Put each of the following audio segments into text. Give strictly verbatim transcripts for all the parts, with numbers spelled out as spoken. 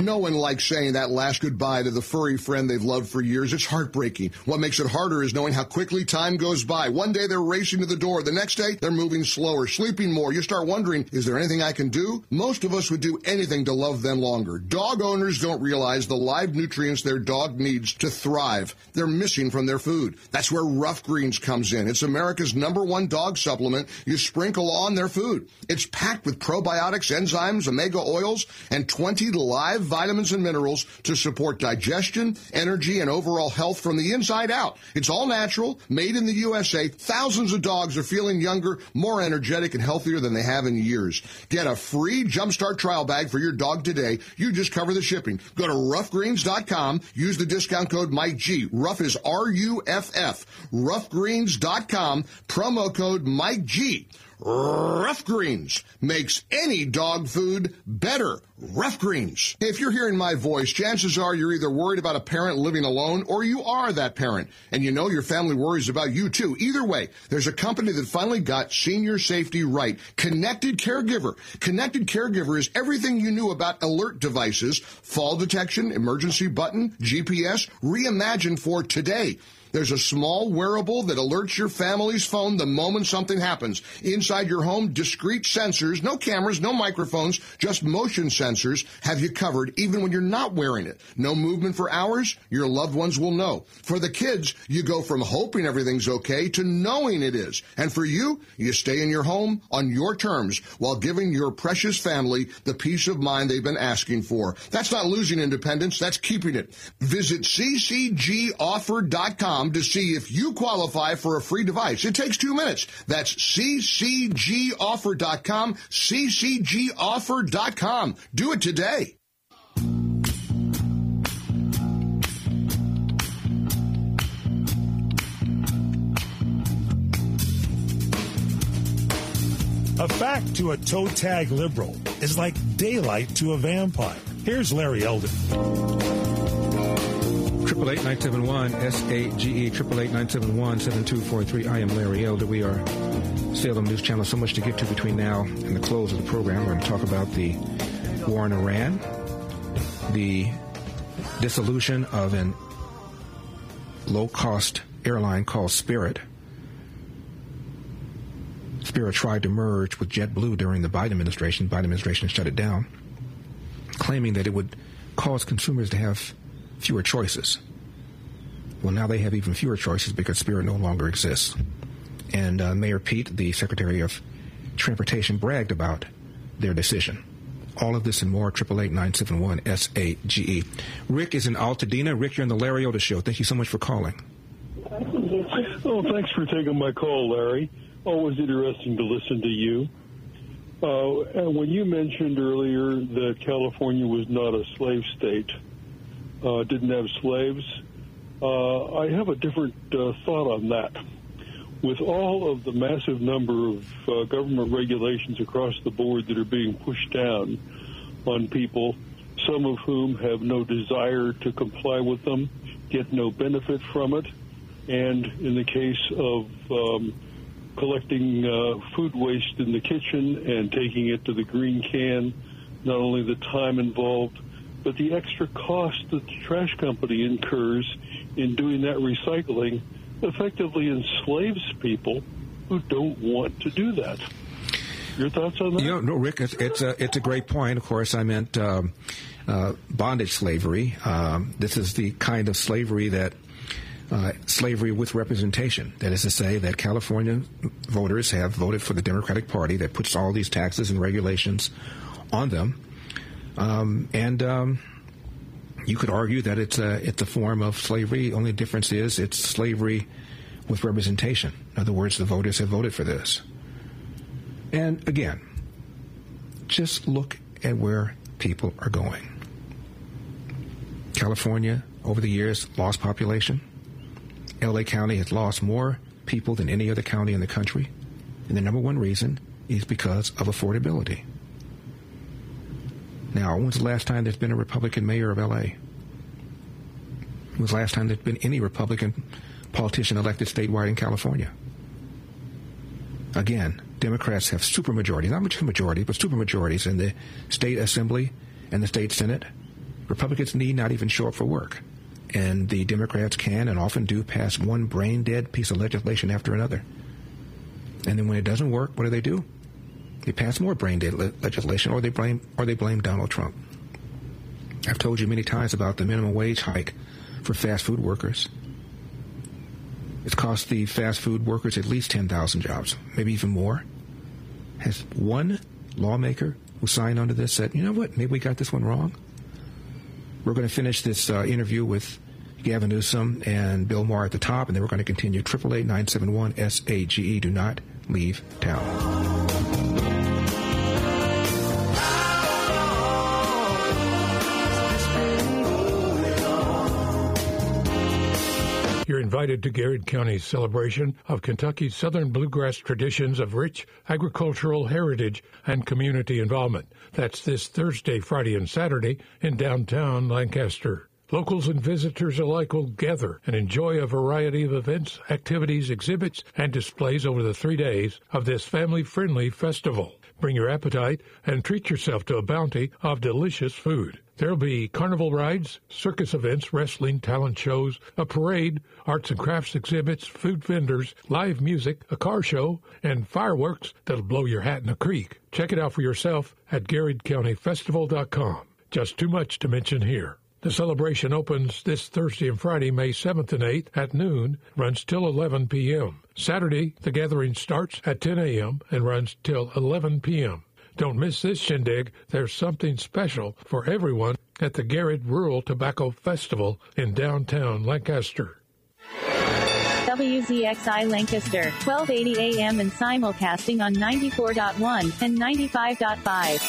No one likes saying that last goodbye to the furry friend they've loved for years. It's heartbreaking. What makes it harder is knowing how quickly time goes by. One day they're racing to the door. The next day they're moving slower, sleeping more. You start wondering, is there anything I can do? Most of us would do anything to love them longer. Dog owners don't realize the live nutrients their dog needs to thrive. They're missing from their food. That's where Rough Greens comes in. It's America's number one dog supplement you sprinkle on their food. It's packed with probiotics, enzymes, omega oils, and twenty live vitamins and minerals to support digestion, energy, and overall health from the inside out. It's all natural, made in the U S A. Thousands of dogs are feeling younger, more energetic, and healthier than they have in years. Get a free Jumpstart trial bag for your dog today. You just cover the shipping. Go to rough greens dot com. Use the discount code Mike G. Rough is R U F F. rough greens dot com. Promo code Mike G. Rough Greens makes any dog food better. Rough Greens. If you're hearing my voice, chances are you're either worried about a parent living alone or you are that parent, and you know your family worries about you too. Either way, there's a company that finally got senior safety right. Connected Caregiver. Connected Caregiver is everything you knew about alert devices, fall detection, emergency button, G P S, reimagined for today. There's a small wearable that alerts your family's phone the moment something happens. Inside your home, discrete sensors, no cameras, no microphones, just motion sensors have you covered even when you're not wearing it. No movement for hours, your loved ones will know. For the kids, you go from hoping everything's okay to knowing it is. And for you, you stay in your home on your terms while giving your precious family the peace of mind they've been asking for. That's not losing independence, that's keeping it. Visit c c g offer dot com to see if you qualify for a free device. It takes two minutes. That's c c g offer dot com, c c g offer dot com. Do it today. A fact to a toe tag liberal is like daylight to a vampire. Here's Larry Elder. Triple eight nine seven one S A G E triple eight nine seven one seven two four three. I am Larry Elder. We are Salem News Channel. So much to get to between now and the close of the program. We're going to talk about the war in Iran, the dissolution of an low-cost airline called Spirit. Spirit tried to merge with JetBlue during the Biden administration. The Biden administration shut it down, claiming that it would cause consumers to have fewer choices. Well, now they have even fewer choices because Spirit no longer exists. And uh, Mayor Pete, the Secretary of Transportation, bragged about their decision. All of this and more, triple eight nine seven one S A G E. Rick is in Altadena. Rick, you're on the Larry Elder Show. Thank you so much for calling. Oh, thanks for taking my call, Larry. Always interesting to listen to you. Uh, and when you mentioned earlier that California was not a slave state, uh, didn't have slaves, uh, I have a different uh, thought on that. With all of the massive number of uh, government regulations across the board that are being pushed down on people, some of whom have no desire to comply with them, get no benefit from it, and in the case of um, collecting uh, food waste in the kitchen and taking it to the green can, not only the time involved, but the extra cost that the trash company incurs in doing that recycling effectively enslaves people who don't want to do that. Your thoughts on that? You know, no, Rick, it's, it's, a, it's a great point. Of course, I meant um, uh, bondage slavery. Um, this is the kind of slavery that Uh, slavery with representation. That is to say that California voters have voted for the Democratic Party that puts all these taxes and regulations on them. Um, and um, you could argue that it's a, it's a form of slavery. Only difference is it's slavery with representation. In other words, the voters have voted for this. And again, just look at where people are going. California, over the years, lost population. L A County has lost more people than any other county in the country. And the number one reason is because of affordability. Now, when's the last time there's been a Republican mayor of L A? When was the last time there's been any Republican politician elected statewide in California? Again, Democrats have supermajorities, not much majority, but supermajorities in the state assembly and the state senate. Republicans need not even show up for work. And the Democrats can and often do pass one brain-dead piece of legislation after another. And then when it doesn't work, what do they do? They pass more brain-dead le- legislation, or they blame or they blame Donald Trump. I've told you many times about the minimum wage hike for fast food workers. It's cost the fast food workers at least ten thousand jobs, maybe even more. Has one lawmaker who signed onto this said, you know what, maybe we got this one wrong? We're going to finish this uh, interview with Gavin Newsom and Bill Maher at the top, and then we're going to continue. eight eight eight, nine seven one, S A G E. Do not leave town. You're invited to Garrett County's celebration of Kentucky's Southern Bluegrass traditions of rich agricultural heritage and community involvement. That's this Thursday, Friday, and Saturday in downtown Lancaster. Locals and visitors alike will gather and enjoy a variety of events, activities, exhibits, and displays over the three days of this family-friendly festival. Bring your appetite and treat yourself to a bounty of delicious food. There'll be carnival rides, circus events, wrestling, talent shows, a parade, arts and crafts exhibits, food vendors, live music, a car show, and fireworks that'll blow your hat in the creek. Check it out for yourself at Garrett County Festival dot com. Just too much to mention here. The celebration opens this Thursday and Friday, May seventh and eighth at noon, runs till eleven p.m. Saturday, the gathering starts at ten a.m. and runs till eleven p.m. Don't miss this shindig. There's something special for everyone at the Garrett Rural Tobacco Festival in downtown Lancaster. W Z X I Lancaster, twelve eighty A M and simulcasting on ninety-four point one and ninety-five point five.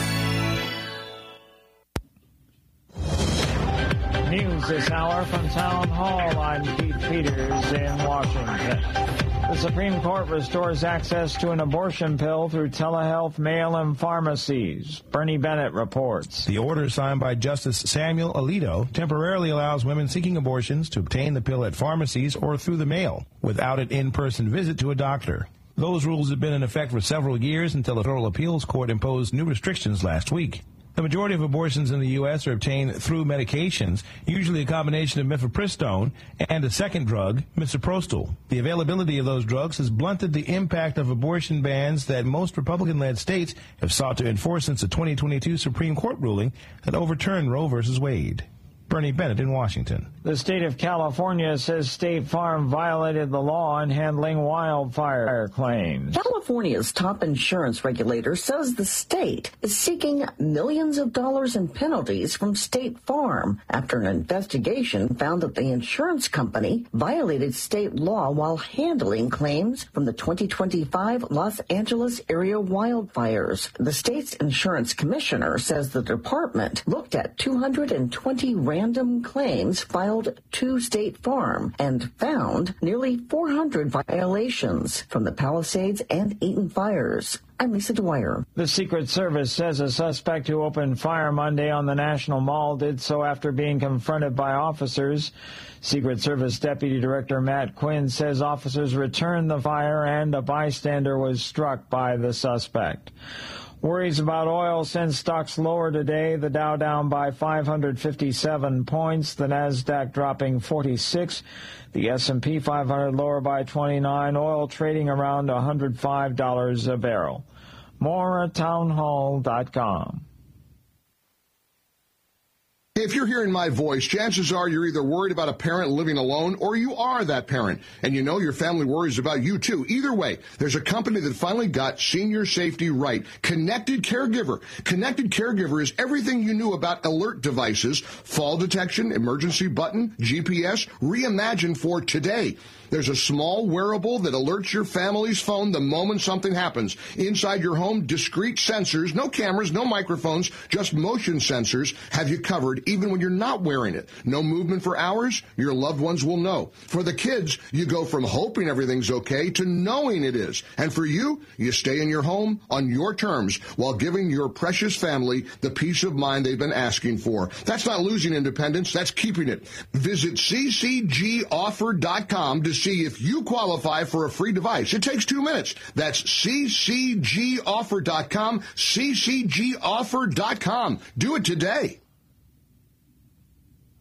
News this hour from Town Hall. I'm Pete Peters in Washington. The Supreme Court restores access to an abortion pill through telehealth mail-in pharmacies. Bernie Bennett reports. The order signed by Justice Samuel Alito temporarily allows women seeking abortions to obtain the pill at pharmacies or through the mail without an in-person visit to a doctor. Those rules have been in effect for several years until a federal appeals court imposed new restrictions last week. The majority of abortions in the U S are obtained through medications, usually a combination of mifepristone and a second drug, misoprostol. The availability of those drugs has blunted the impact of abortion bans that most Republican-led states have sought to enforce since the twenty twenty-two Supreme Court ruling that overturned Roe versus Wade. Bernie Bennett in Washington. The state of California says State Farm violated the law in handling wildfire claims. California's top insurance regulator says the state is seeking millions of dollars in penalties from State Farm after an investigation found that the insurance company violated state law while handling claims from the twenty twenty-five Los Angeles area wildfires. The state's insurance commissioner says the department looked at two hundred twenty random claims filed to State Farm and found nearly four hundred violations from the Palisades and Eaton fires. I'm Lisa Dwyer. The Secret Service says a suspect who opened fire Monday on the National Mall did so after being confronted by officers. Secret Service Deputy Director Matt Quinn says officers returned the fire and a bystander was struck by the suspect. Worries about oil send stocks lower today. The Dow down by five hundred fifty-seven points. The Nasdaq dropping forty-six. The S and P five hundred lower by twenty-nine. Oil trading around one hundred five dollars a barrel. More at town hall dot com. If you're hearing my voice, chances are you're either worried about a parent living alone or you are that parent. And you know your family worries about you, too. Either way, there's a company that finally got senior safety right. Connected Caregiver. Connected Caregiver is everything you knew about alert devices, fall detection, emergency button, G P S, reimagined for today. There's a small wearable that alerts your family's phone the moment something happens. Inside your home, discrete sensors, no cameras, no microphones, just motion sensors have you covered even when you're not wearing it. No movement for hours, your loved ones will know. For the kids, you go from hoping everything's okay to knowing it is. And for you, you stay in your home on your terms while giving your precious family the peace of mind they've been asking for. That's not losing independence, that's keeping it. Visit c c g offer dot com to see if you qualify for a free device. It takes two minutes. That's c c g offer dot com, c c g offer dot com. Do it today.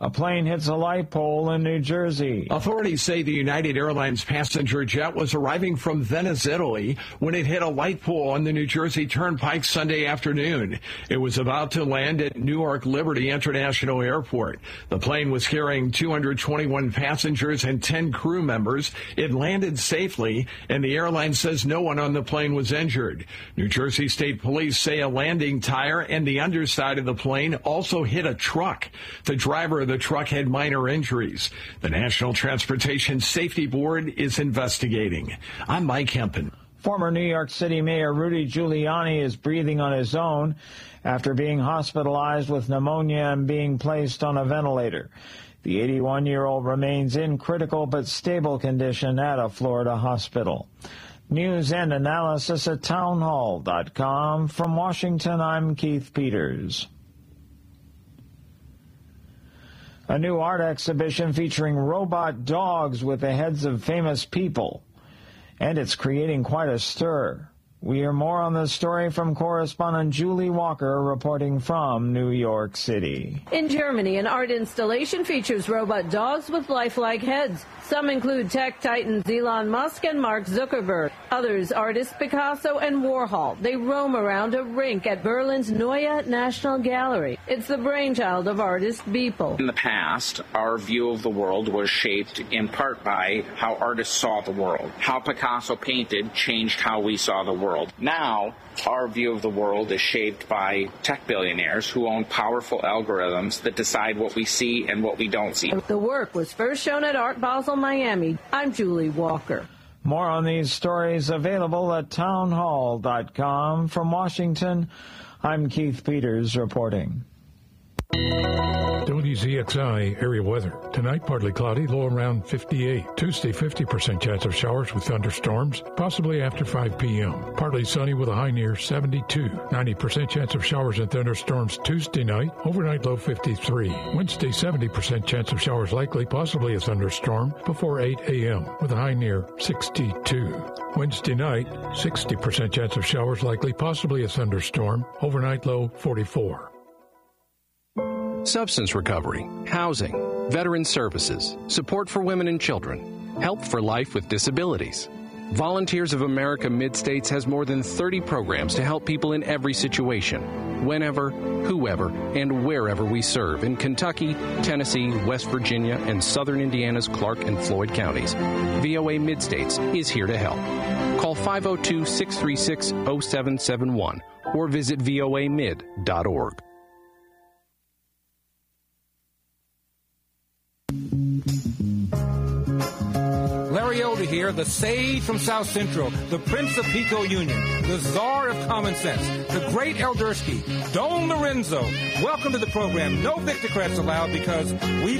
A plane hits a light pole in New Jersey. Authorities say the United Airlines passenger jet was arriving from Venice, Italy, when it hit a light pole on the New Jersey Turnpike Sunday afternoon. It was about to land at Newark Liberty International Airport. The plane was carrying two hundred twenty-one passengers and ten crew members. It landed safely, and the airline says no one on the plane was injured. New Jersey State Police say a landing tire and the underside of the plane also hit a truck. The driver of the truck had minor injuries. The National Transportation Safety Board is investigating. I'm Mike Hempen. Former New York City Mayor Rudy Giuliani is breathing on his own after being hospitalized with pneumonia and being placed on a ventilator. The eighty-one-year-old remains in critical but stable condition at a Florida hospital. News and analysis at townhall dot com. From Washington, I'm Keith Peters. A new art exhibition featuring robot dogs with the heads of famous people. And it's creating quite a stir. We hear more on this story from correspondent Julie Walker reporting from New York City. In Germany, an art installation features robot dogs with lifelike heads. Some include tech titans Elon Musk and Mark Zuckerberg. Others, artists Picasso and Warhol. They roam around a rink at Berlin's Neue National Gallery. It's the brainchild of artist Beeple. In the past, our view of the world was shaped in part by how artists saw the world. How Picasso painted changed how we saw the world. Now, our view of the world is shaped by tech billionaires who own powerful algorithms that decide what we see and what we don't see. The work was first shown at Art Basel, Miami. I'm Julie Walker. More on these stories available at townhall dot com. From Washington, I'm Keith Peters reporting. W Z X I area weather. Tonight, partly cloudy, low around fifty-eight. Tuesday, fifty percent chance of showers with thunderstorms, possibly after five p.m. Partly sunny with a high near seventy-two. ninety percent chance of showers and thunderstorms Tuesday night, overnight low fifty-three. Wednesday, seventy percent chance of showers likely, possibly a thunderstorm, before eight a.m. with a high near sixty-two. Wednesday night, sixty percent chance of showers likely, possibly a thunderstorm, overnight low forty-four. Substance recovery, housing, veteran services, support for women and children, help for life with disabilities. Volunteers of America Mid-States has more than thirty programs to help people in every situation, whenever, whoever, and wherever we serve in Kentucky, Tennessee, West Virginia, and southern Indiana's Clark and Floyd counties. V O A Mid-States is here to help. Call five oh two, six three six, oh seven seven one or visit V O A mid dot org. Larry Elder here, the sage from South Central, the Prince of Pico Union, the czar of common sense, the great Eldersky, Don Lorenzo. Welcome to the program. No Victor credits allowed because we